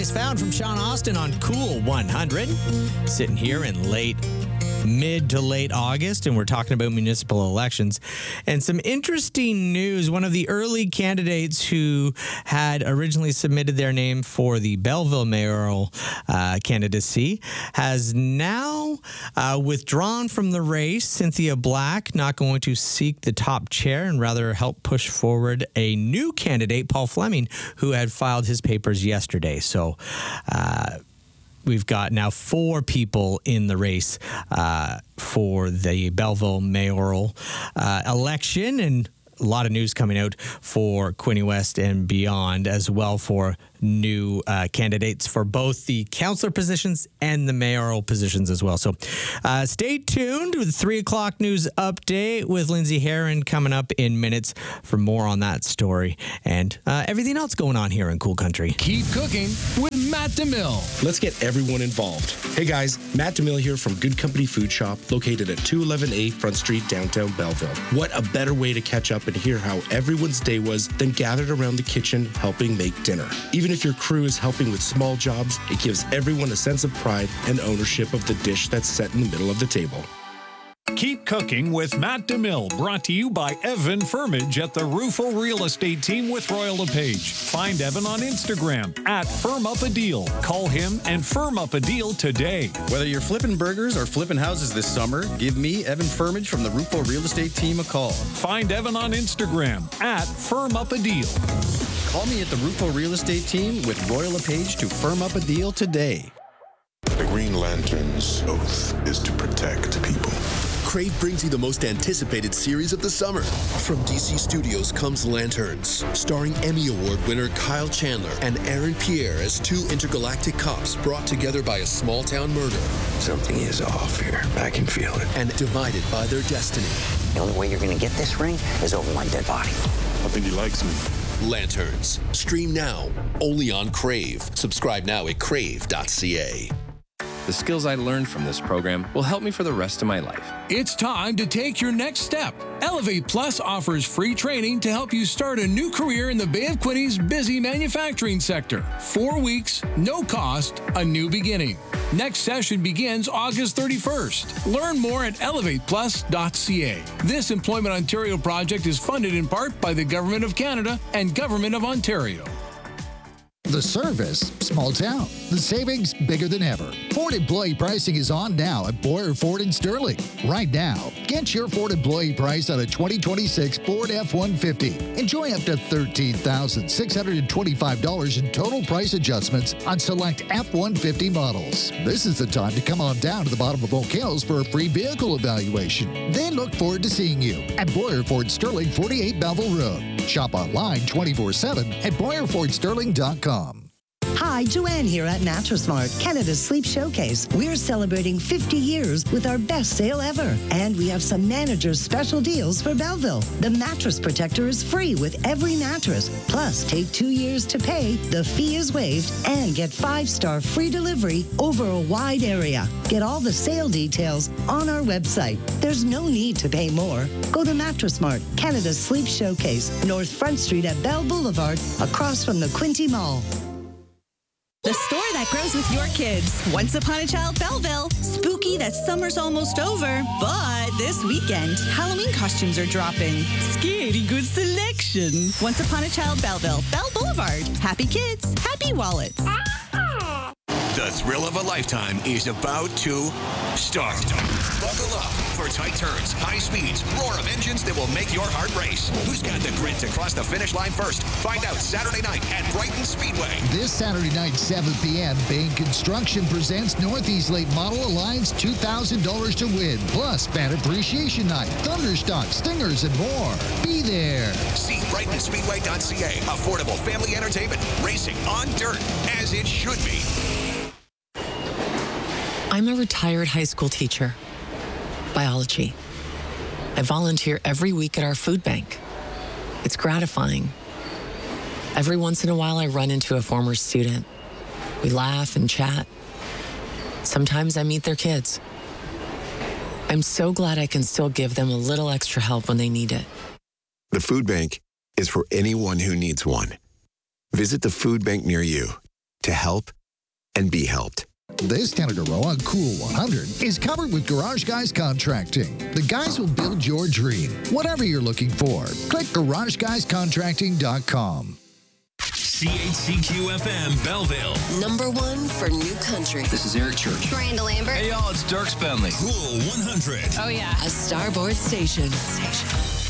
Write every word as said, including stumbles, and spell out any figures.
Always Found from Sean Austin on Cool one hundred. Sitting here in late, mid to late August, and we're talking about municipal elections. And some interesting news. One of the early candidates who had originally submitted their name for the Belleville mayoral uh, candidacy has now uh, withdrawn from the race. Cynthia Black not going to seek the top chair and rather help push forward a new candidate, Paul Fleming, who had filed his papers yesterday. So, uh, we've got now four people in the race uh, for the Belleville mayoral uh, election, and a lot of news coming out for Quinte West and beyond, as well for new uh, candidates for both the councillor positions and the mayoral positions as well. So uh, stay tuned with the three o'clock news update with Lindsay Heron coming up in minutes for more on that story and uh, everything else going on here in Cool Country. Keep cooking with Matt DeMille. Let's get everyone involved. Hey guys, Matt DeMille here from Good Company Food Shop, located at two eleven A Front Street, downtown Belleville. What a better way to catch up and hear how everyone's day was than gathered around the kitchen helping make dinner. Even if your crew is helping with small jobs, it gives everyone a sense of pride and ownership of the dish that's set in the middle of the table. Keep cooking with Matt DeMille, brought to you by Evan Firmage at the Rufo Real Estate Team with Royal LePage. Find Evan on Instagram at Firm Up a Deal. Call him and firm up a deal today. Whether you're flipping burgers or flipping houses this summer, give me, Evan Firmage from the Rufo Real Estate Team, a call. Find Evan on Instagram at Firm Up a Deal. Call me at the Rufo Real Estate Team with Royal LePage to firm up a deal today. The Green Lantern's oath is to protect people. Crave brings you the most anticipated series of the summer. From D C Studios comes Lanterns, starring Emmy Award winner Kyle Chandler and Aaron Pierre as two intergalactic cops brought together by a small-town murder. Something is off here. I can feel it. And divided by their destiny. The only way you're going to get this ring is over my dead body. I think he likes me. Lanterns. Stream now, only on Crave. Subscribe now at crave dot c a. The skills I learned from this program will help me for the rest of my life. It's time to take your next step. Elevate Plus offers free training to help you start a new career in the Bay of Quinte's busy manufacturing sector. Four weeks, no cost, a new beginning. Next session begins August thirty-first. Learn more at elevate plus dot c a. This Employment Ontario project is funded in part by the Government of Canada and Government of Ontario. The service, small town. The savings, bigger than ever. Ford employee pricing is on now at Boyer Ford in Sterling. Right now, get your Ford employee price on a twenty twenty-six Ford F one fifty. Enjoy up to thirteen thousand six hundred twenty-five dollars in total price adjustments on select F one fifty models. This is the time to come on down to the bottom of Oak Hills for a free vehicle evaluation. They look forward to seeing you at Boyer Ford Sterling, forty-eight Belleville Road. Shop online twenty-four seven at boyer ford sterling dot com. Hi, Joanne here at Mattress Mart, Canada's Sleep Showcase. We're celebrating fifty years with our best sale ever. And we have some manager's special deals for Belleville. The Mattress Protector is free with every mattress. Plus, take two years to pay, the fee is waived, and get five-star free delivery over a wide area. Get all the sale details on our website. There's no need to pay more. Go to Mattress Mart, Canada's Sleep Showcase, North Front Street at Bell Boulevard, across from the Quinte Mall. The store that grows with your kids. Once Upon a Child Belleville. Spooky that summer's almost over, but this weekend, Halloween costumes are dropping. Scary good selection. Once Upon a Child Belleville. Bell Boulevard. Happy kids, happy wallets. The thrill of a lifetime is about to start. Buckle up for tight turns, high speeds, roar of engines that will make your heart race. Who's got the grit to cross the finish line first? Find out Saturday night at Brighton Speedway. This Saturday night, seven p.m., Bain Construction presents Northeast Late Model Alliance two thousand dollars to win, plus Fan Appreciation Night, Thunderstock, Stingers, and more. Be there. See brighton speedway dot c a. Affordable family entertainment. Racing on dirt, as it should be. I'm a retired high school teacher. Biology. I volunteer every week at our food bank. It's gratifying. Every once in a while, I run into a former student. We laugh and chat. Sometimes I meet their kids. I'm so glad I can still give them a little extra help when they need it. The food bank is for anyone who needs one. Visit the food bank near you to help and be helped. This Canada Row on Cool one hundred is covered with Garage Guys Contracting. The guys will build your dream, whatever you're looking for. Click garage guys contracting dot com. C H C Q F M Belleville. Number one for new country. This is Eric Church. Miranda Lambert. Hey, y'all, it's Dirk Bentley. Cool one hundred. Oh, yeah. A Starboard station. Station.